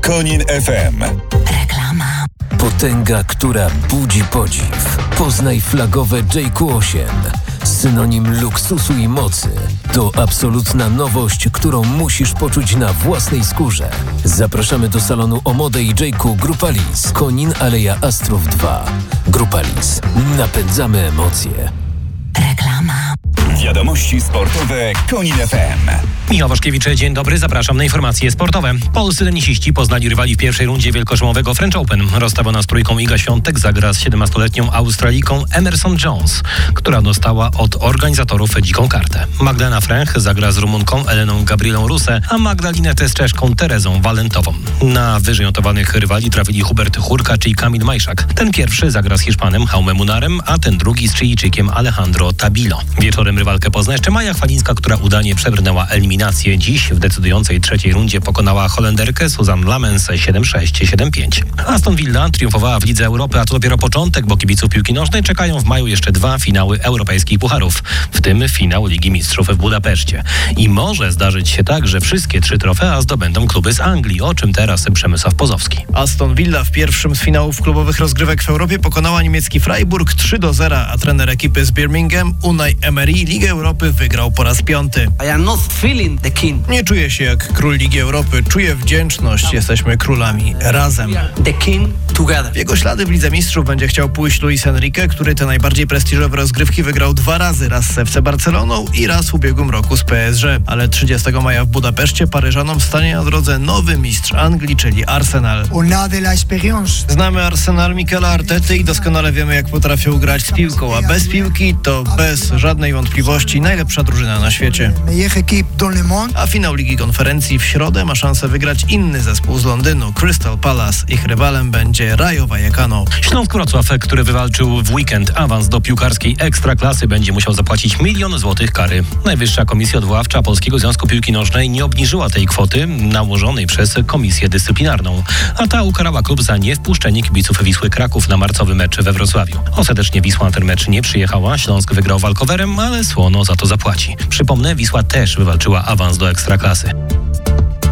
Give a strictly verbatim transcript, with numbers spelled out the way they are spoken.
Konin F M. Reklama. Potęga, która budzi podziw. Poznaj flagowe J Q osiem. Synonim luksusu i mocy. To absolutna nowość, którą musisz poczuć na własnej skórze. Zapraszamy do salonu Omode i J Q Grupa Lis. Konin Aleja Astrów dwa. Grupa Lis. Napędzamy emocje. Reklama. Wiadomości sportowe Konin F M. Michał Waszkiewicz, dzień dobry, zapraszam na informacje sportowe. Polscy tenisiści poznali rywali w pierwszej rundzie wielkoszlemowego French Open. Rozstawiona z trójką Iga Świątek zagra z siedemnastoletnią Australijką Emerson Jones, która dostała od organizatorów dziką kartę. Magdalena Fręch zagra z Rumunką Eleną Gabrielą Ruse, a Magdalinetę z Czeszką Terezą Walentową. Na wyżej notowanych rywali trafili Hubert Hurkacz i Kamil Majszak. Ten pierwszy zagra z Hiszpanem Jaumem Munarem, a ten drugi z Chilijczykiem Alejandro Tabilo. Wieczorem rywalkę pozna jeszcze Maja Chwalińska, która udanie przebrnęła eliminację. Dziś w decydującej trzeciej rundzie pokonała Holenderkę Suzanne Lamens siedem sześć siedem pięć. Aston Villa triumfowała w Lidze Europy, a to dopiero początek, bo kibiców piłki nożnej czekają w maju jeszcze dwa finały europejskich pucharów, w tym finał Ligi Mistrzów w Budapeszcie. I może zdarzyć się tak, że wszystkie trzy trofea zdobędą kluby z Anglii, o czym teraz Przemysław Pozowski. Aston Villa w pierwszym z finałów klubowych rozgrywek w Europie pokonała niemiecki Freiburg trzy do zera, a trener ekipy z Birmingham Unai Emery Ligę Europy wygrał po raz piąty. I am not feeling the king. Nie czuję się jak król Ligi Europy, czuję wdzięczność, jesteśmy królami razem. The king together. W jego ślady w Lidze Mistrzów będzie chciał pójść Luis Enrique, który te najbardziej prestiżowe rozgrywki wygrał dwa razy, raz z F C Barceloną i raz w ubiegłym roku z P S G. Ale trzydziestego maja w Budapeszcie Paryżanom stanie na drodze nowy mistrz Anglii, czyli Arsenal. Znamy Arsenal Mikela Artety i doskonale wiemy, jak potrafią grać z piłką, a bez piłki to bez żadnej wątpliwości najlepsza drużyna na świecie. A finał Ligi Konferencji w środę ma szansę wygrać inny zespół z Londynu, Crystal Palace. Ich rywalem będzie Rayo Vallecano. Śląsk Wrocław, który wywalczył w weekend awans do piłkarskiej Ekstraklasy, będzie musiał zapłacić milion złotych kary. Najwyższa Komisja Odwoławcza Polskiego Związku Piłki Nożnej nie obniżyła tej kwoty nałożonej przez Komisję Dyscyplinarną, a ta ukarała klub za niewpuszczenie kibiców Wisły Kraków na marcowy mecz we Wrocławiu. Ostatecznie Wisła na ten mecz nie przyjechała, Śląsk wygrał walkowerem, ale słono za to zapłaci. Przypomnę, Wisła też wywalczyła awans do Ekstraklasy.